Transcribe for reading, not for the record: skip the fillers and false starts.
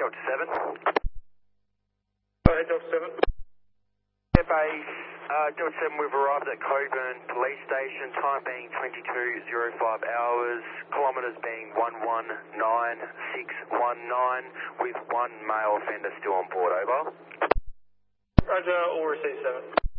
Delta 7. Go ahead, Delta 7. Yeah, base, Delta 7, we've arrived at Coburn Police Station, time being 22:05 hours, kilometres being 119619, with one male offender still on board, over. Roger, all receive 7.